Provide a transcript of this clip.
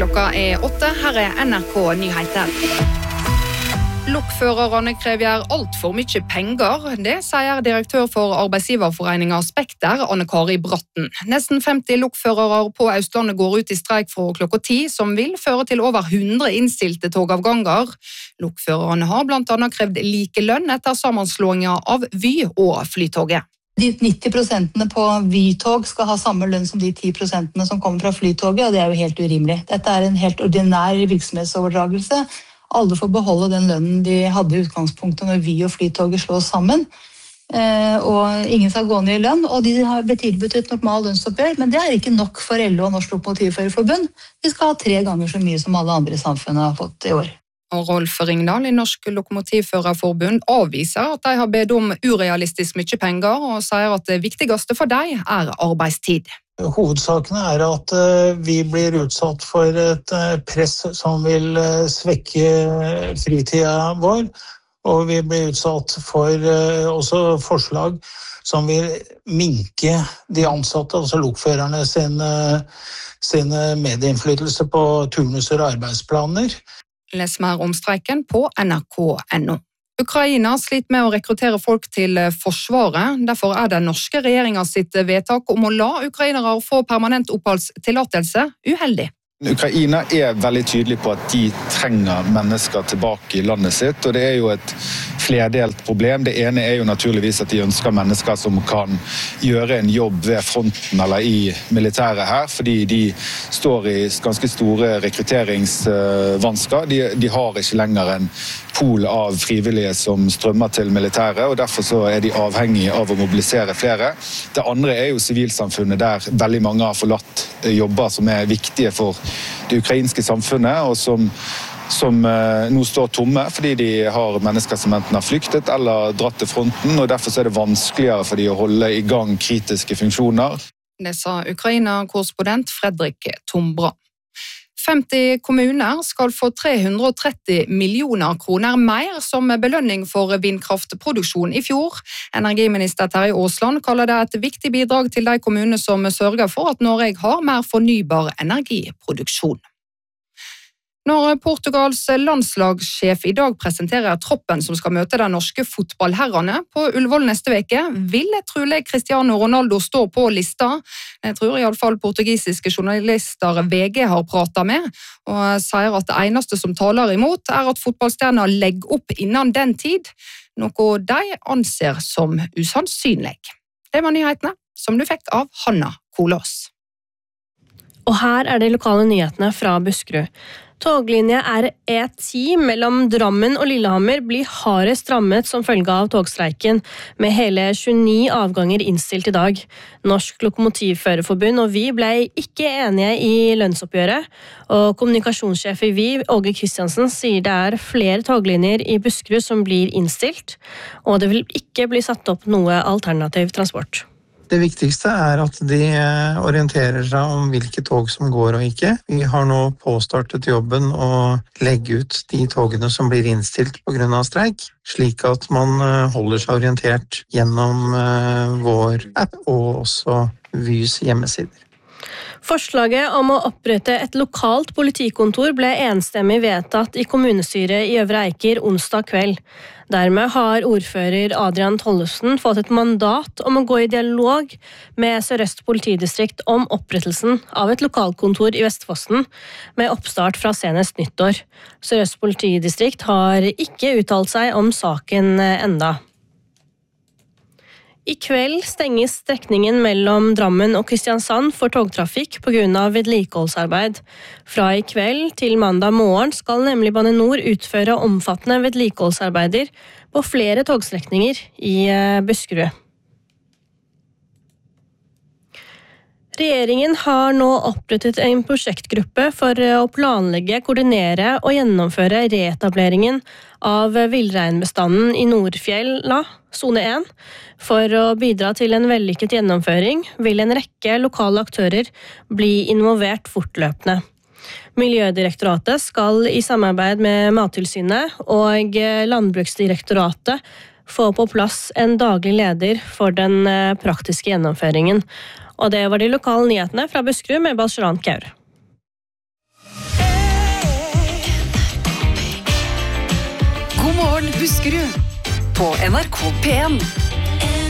Klokka 8, her NRK Nyheter. Lokførerne krever alt for mye penger, det sier direktør for arbeidsgiverforeningen Spekter, Anne-Kari Bratten. Nesten 50 lokførere på Østlandet går ut i streik fra klokka 10, som vil føre til over 100 innstilte togavganger. Lokførerne har blant annet krevd like lønn etter sammenslåingen av Vy og Flytoget. De 90% på Vy-tog skal ha samme lønn som de 10% som kommer fra Flytoget, og det er jo helt urimelig. Dette er en helt ordinær virksomhetsoverdragelse. Alle får beholde den lønnen de hadde i utgangspunktet når Vy og Flytoget slås sammen. Og ingen skal gå ned i lønn, og de har blitt tilbudt et normalt lønnsoppgjør, men det er ikke nok for LO og Norsk Lokomotivførerforbund. De skal ha 3 ganger så mye som alle andre i samfunnet har fått i år. Og Rolf Ringdal i Norsk Lokomotivførerforbund avviser at de har bedt om urealistisk mye penger, og sier at det viktigste for dem er arbeidstid. Hovedsakene er at vi blir utsatt for et press som vil svekke fritida vår, og vi blir utsatt for også forslag som vil minke de ansatte, altså lokførerne sin medinnflytelse på turnuser og arbeidsplaner. Les mer om streiken på nrk.no. Ukraina sliter med å rekruttere folk til forsvaret. Derfor er den norske regjeringen sitt vedtak om å la ukrainere få permanent oppholdstillatelse uheldig. Ukraina er veldig tydelig på at de trenger mennesker tilbake i landet sitt, og det er jo et flerdelt problem. Det ene er jo naturligvis at de ønsker mennesker som kan gjøre en jobb ved fronten eller i militæret her, fordi de står i ganske store rekrutteringsvansker. De har ikke lenger en pool av frivillige som strømmer til militæret, og derfor så er de avhengige av å mobilisere flere. Det andre er jo sivilsamfunnet, der veldig mange har forlatt jobber som er viktige for det ukrainske samfunnet, og som nå står tomme fordi de har mennesker som enten har flyktet eller dratt til fronten, og derfor er det vanskeligere for de å holde i gang kritiske funksjoner. Det sa Ukraina-korrespondent Fredrik Tombra. 50 kommuner skal få 330 millioner kroner mer som belønning for vindkraftproduksjon i fjor. Energiminister Terje Aasland kaller det et viktig bidrag til de kommunene som sørger for at Norge har mer fornybar energiproduksjon. Når Portugals landslagssjef i dag presenterer troppen som skal møte de norske fotballherrene på Ullevål neste veke, vil trolig Cristiano Ronaldo stå på lista. Jeg tror i alle fall portugisiske journalister VG har pratet med, og sier at det eneste som taler imot er at fotballstjerner legger opp innan den tid, noe de anser som usannsynlig. Det var nyhetene som du fikk av Hanna Kolås. Og her er de lokale nyhetene fra Buskerud. Toglinje RE10 mellom Drammen og Lillehammer blir hardest rammet som følge av togstreiken, med hele 29 avganger innstilt i dag. Norsk Lokomotivførerforbund og Vy ble ikke enige i lønnsoppgjøret, og kommunikasjonssjef i Vy, Åge Kristiansen, sier det er flere toglinjer i Buskerud som blir innstilt, og det vil ikke bli satt opp noe alternativ transport. Det viktigste er at de orienterer seg om hvilke tog som går og ikke. Vi har nå påstartet jobben å legge ut de togene som blir innstilt på grunn av streik, slik at man holder seg orientert gjennom vår app og også Vys hjemmesider. Forslaget om å opprette et lokalt politikontor ble enstemmig vedtatt i kommunestyret i Øvre Eiker onsdag kveld. Dermed har ordfører Adrian Tollefsen fått et mandat om å gå i dialog med Sør-Øst politidistrikt om opprettelsen av et lokalkontor i Vestfossen, med oppstart fra senest nyttår. Sør-Øst politidistrikt har ikke uttalt seg om saken enda. I kveld stenges strekningen mellom Drammen og Kristiansand for togtrafikk på grunn av vedlikeholdsarbeid. Fra i kveld til mandag morgen skal nemlig Bane Nor utføre omfattende vedlikeholdsarbeider på flere togstrekninger i Buskerud. Regjeringen har nå opprettet en prosjektgruppe for å planlegge, koordinere og gjennomføre reetableringen av villreinbestanden i Nordfjella, zone 1. For å bidra til en vellykket gjennomføring vil en rekke lokale aktører bli involvert fortløpende. Miljødirektoratet skal i samarbeid med Mattilsynet og Landbruksdirektoratet få på plass en daglig leder for den praktiske gjennomføringen. Og det var de lokale nyhetene fra Buskerud med Balsjeran Kaur. God morgen, Buskerud. På NRK P1.